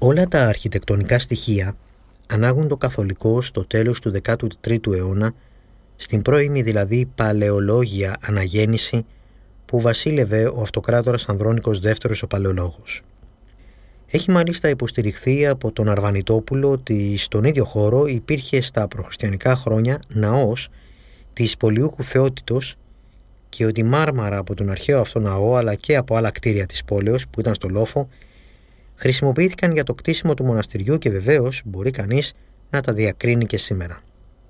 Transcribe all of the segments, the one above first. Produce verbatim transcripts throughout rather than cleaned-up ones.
Όλα τα αρχιτεκτονικά στοιχεία ανάγουν το καθολικό στο τέλος του δέκατου τρίτου αιώνα, στην πρώιμη δηλαδή παλαιολόγια αναγέννηση που βασίλευε ο αυτοκράτορας Ανδρώνικος δεύτερος ο Παλαιολόγος. Έχει μάλιστα υποστηριχθεί από τον Αρβανιτόπουλο ότι στον ίδιο χώρο υπήρχε στα προχριστιανικά χρόνια ναός της Πολιούχου Θεότητος και ότι μάρμαρα από τον αρχαίο αυτό ναό αλλά και από άλλα κτίρια της πόλεως που ήταν στο λόφο χρησιμοποιήθηκαν για το κτίσιμο του μοναστηριού και βεβαίως μπορεί κανείς να τα διακρίνει και σήμερα.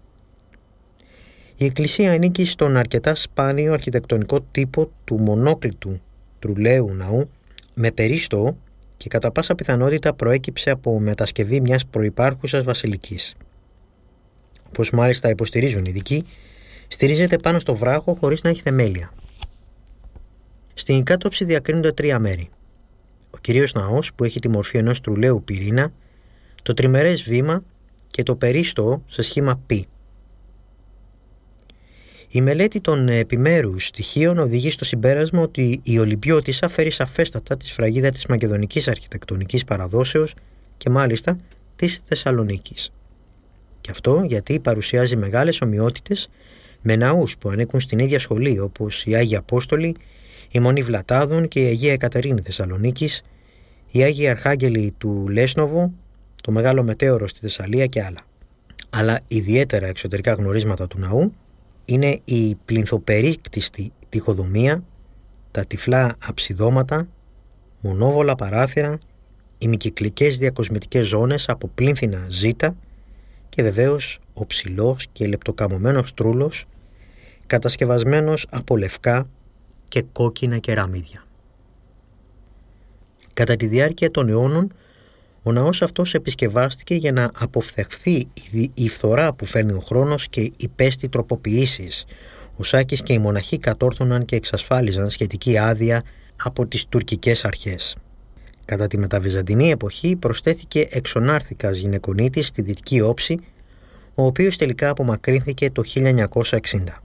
Η εκκλησία ανήκει στον αρκετά σπάνιο αρχιτεκτονικό τύπο του μονόκλητου τρουλαίου ναού με περίστοο και κατά πάσα πιθανότητα προέκυψε από μετασκευή μιας προϋπάρχουσας βασιλικής. Όπως μάλιστα υποστηρίζουν οι ειδικοί, στηρίζεται πάνω στο βράχο χωρίς να έχει θεμέλια. Στην εικάτοψη διακρίνονται τρία μέρη. Ο κυρίως ναός που έχει τη μορφή ενός τρουλαίου πυρήνα, το τριμερές βήμα και το περίστοο σε σχήμα π. Η μελέτη των επιμέρους στοιχείων οδηγεί στο συμπέρασμα ότι η Ολυμπιώτισσα φέρει σαφέστατα τη σφραγίδα της μακεδονικής αρχιτεκτονικής παραδόσεως και μάλιστα της Θεσσαλονίκης. Και αυτό γιατί παρουσιάζει μεγάλες ομοιότητες με ναούς που ανήκουν στην ίδια σχολή όπως οι Άγιοι Απόστολοι, η Μονή Βλατάδων και η Αγία Εκατερίνη Θεσσαλονίκης, οι Άγιοι Αρχάγγελοι του Λέσνοβο, το Μεγάλο Μετέωρο στη Θεσσαλία και άλλα. Αλλά ιδιαίτερα εξωτερικά γνωρίσματα του ναού είναι η πλινθοπερίκτιστη τοιχοδομία, τα τυφλά αψιδώματα, μονόβολα παράθυρα, ημικυκλικές διακοσμητικές ζώνες από πλήνθυνα ζήτα και βεβαίως ο ψηλός και λεπτοκαμωμένος τρούλος κατασκευασμένος από λευκά και κόκκινα κεράμιδια. Κατά τη διάρκεια των αιώνων, ο ναός αυτός επισκευάστηκε για να αποφευχθεί η φθορά που φέρνει ο χρόνος και υπέστη τροποποιήσεις. Ο Σάκης και οι μοναχοί κατόρθωναν και εξασφάλιζαν σχετική άδεια από τις τουρκικές αρχές. Κατά τη μεταβυζαντινή εποχή προσθέθηκε εξονάρθηκας γυναικονίτης στη δυτική όψη, ο οποίος τελικά απομακρύνθηκε το χίλια εννιακόσια εξήντα.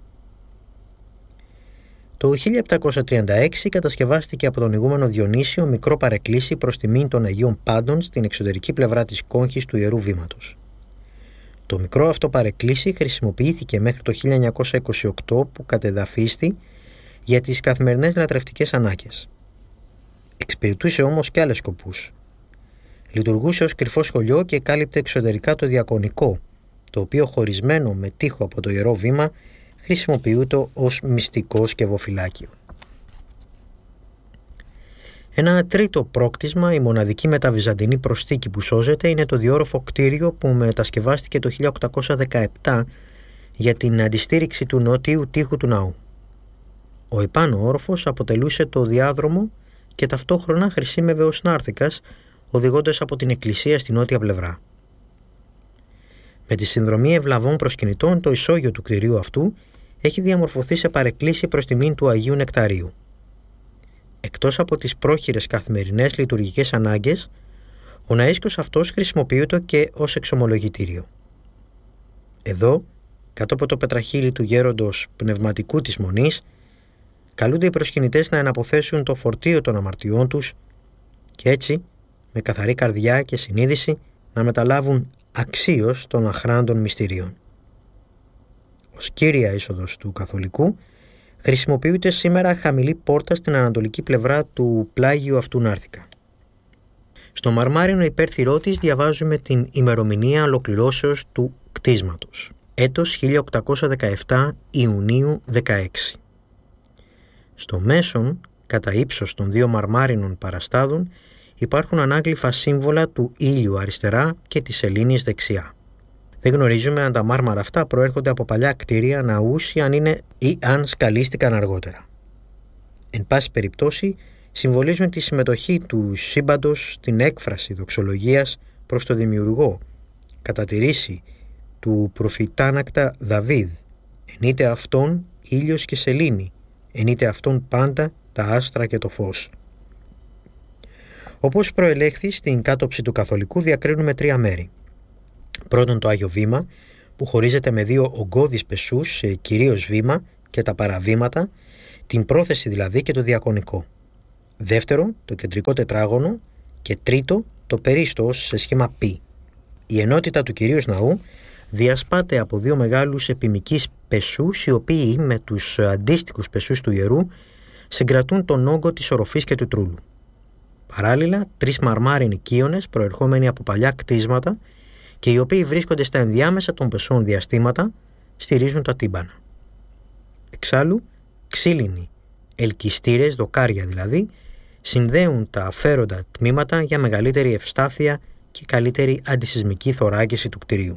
Το χίλια επτακόσια τριάντα έξι κατασκευάστηκε από τον ηγούμενο Διονύσιο μικρό παρεκκλήσι προς τιμήν των Αγίων Πάντων στην εξωτερική πλευρά της κόγχης του Ιερού Βήματος. Το μικρό αυτό παρεκκλήσι χρησιμοποιήθηκε μέχρι το χίλια εννιακόσια είκοσι οκτώ που κατεδαφίστη για τις καθημερινές λατρευτικές ανάγκες. Εξυπηρετούσε όμως και άλλους σκοπούς. Λειτουργούσε ως κρυφό σχολείο και κάλυπτε εξωτερικά το διακονικό, το οποίο χωρισμένο με τοίχο από το Ιερό Βήμα χρησιμοποιούται ως μυστικό σκευοφυλάκιο. Ένα τρίτο πρόκτισμα, η μοναδική μεταβυζαντινή προσθήκη που σώζεται, είναι το διόροφο κτίριο που μετασκευάστηκε το χίλια οκτακόσια δεκαεπτά για την αντιστήριξη του νότιου τοίχου του ναού. Ο επάνω όροφος αποτελούσε το διάδρομο και ταυτόχρονα χρησίμευε ως νάρθηκας, οδηγώντας από την εκκλησία στη νότια πλευρά. Με τη συνδρομή ευλαβών προσκυνητών, το ισόγειο του κτηρίου αυτού έχει διαμορφωθεί σε παρεκκλήσι προς τιμήν του Αγίου Νεκταρίου. Εκτός από τις πρόχειρες καθημερινές λειτουργικές ανάγκες, ο ναΐσκος αυτός χρησιμοποιείται και ως εξομολογητήριο. Εδώ, κάτω από το πετραχύλι του γέροντος πνευματικού της Μονής, καλούνται οι προσκυνητές να εναποθέσουν το φορτίο των αμαρτιών τους και έτσι, με καθαρή καρδιά και συνείδηση, να μεταλάβουν αξίως των αχράντων μυστηρίων. Ως κύρια είσοδος του καθολικού χρησιμοποιείται σήμερα χαμηλή πόρτα στην ανατολική πλευρά του πλάγιου αυτού νάρθηκα. Στο μαρμάρινο υπέρθυρό της διαβάζουμε την ημερομηνία ολοκληρώσεως του κτίσματος. Έτος χίλια οκτακόσια δεκαεπτά Ιουνίου δεκαέξι. Στο μέσον, κατά ύψος των δύο μαρμάρινων παραστάδων, υπάρχουν ανάγλυφα σύμβολα του ήλιου αριστερά και της σελήνης δεξιά. Δεν γνωρίζουμε αν τα μάρμαρα αυτά προέρχονται από παλιά κτίρια, ναούς ή αν, είναι, ή αν σκαλίστηκαν αργότερα. Εν πάση περιπτώσει, συμβολίζουν τη συμμετοχή του σύμπαντος στην έκφραση δοξολογίας προς το Δημιουργό, κατά τη ρίση του προφητάνακτα Δαβίδ, ενείται αυτόν ήλιος και σελήνη, ενείται αυτόν πάντα τα άστρα και το φως. Όπως προελέχθη, στην κάτοψη του καθολικού διακρίνουμε τρία μέρη. Πρώτον το Άγιο Βήμα, που χωρίζεται με δύο ογκώδεις πεσούς, κυρίως βήμα και τα παραβήματα, την πρόθεση δηλαδή και το διακονικό. Δεύτερο, το κεντρικό τετράγωνο και τρίτο, το περίστος σε σχήμα π. Η ενότητα του κυρίως ναού διασπάται από δύο μεγάλους επιμικείς πεσούς, οι οποίοι με τους αντίστοιχους πεσούς του ιερού συγκρατούν τον όγκο της οροφής και του τρούλου. Παράλληλα, τρεις μαρμάρινοι κύονες προερχόμενοι από παλιά κτίσματα και οι οποίοι βρίσκονται στα ενδιάμεσα των πεσών διαστήματα στηρίζουν τα τύμπανα. Εξάλλου, ξύλινοι ελκυστήρες, δοκάρια δηλαδή, συνδέουν τα αφαίροντα τμήματα για μεγαλύτερη ευστάθεια και καλύτερη αντισυσμική θωράκιση του κτηρίου.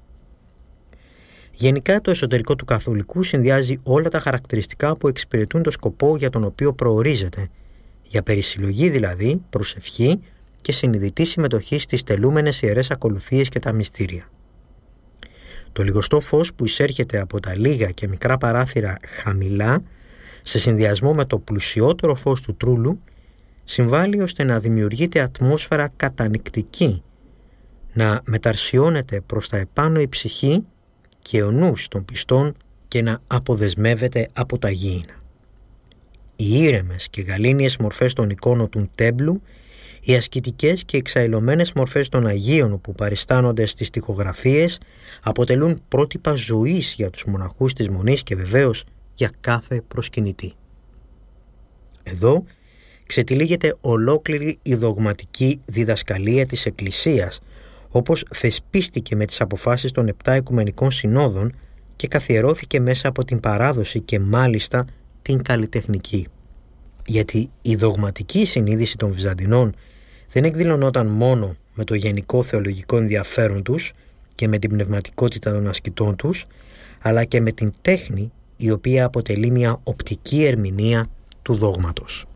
Γενικά, το εσωτερικό του καθολικού συνδυάζει όλα τα χαρακτηριστικά που εξυπηρετούν το σκοπό για τον οποίο προορίζεται, για περισυλλογή δηλαδή, προσευχή και συνειδητή συμμετοχή στις τελούμενες ιερές ακολουθίες και τα μυστήρια. Το λιγοστό φως που εισέρχεται από τα λίγα και μικρά παράθυρα χαμηλά, σε συνδυασμό με το πλουσιότερο φως του τρούλου, συμβάλλει ώστε να δημιουργείται ατμόσφαιρα κατανυκτική, να μεταρσιώνεται προς τα επάνω η ψυχή και ο νους των πιστών και να αποδεσμεύεται από τα γήινα. Οι ήρεμες και γαλήνιες μορφές των εικόνων του τέμπλου, οι ασκητικές και εξαϊλωμένες μορφές των Αγίων που παριστάνονται στις τοιχογραφίες αποτελούν πρότυπα ζωής για τους μοναχούς της Μονής και βεβαίως για κάθε προσκυνητή. Εδώ ξετυλίγεται ολόκληρη η δογματική διδασκαλία της Εκκλησίας, όπως θεσπίστηκε με τις αποφάσεις των επτά Οικουμενικών Συνόδων και καθιερώθηκε μέσα από την παράδοση και μάλιστα την καλλιτεχνική. Γιατί η δογματική συνείδηση των Βυζαντινών δεν εκδηλωνόταν μόνο με το γενικό θεολογικό ενδιαφέρον τους και με την πνευματικότητα των ασκητών τους, αλλά και με την τέχνη η οποία αποτελεί μια οπτική ερμηνεία του δόγματος.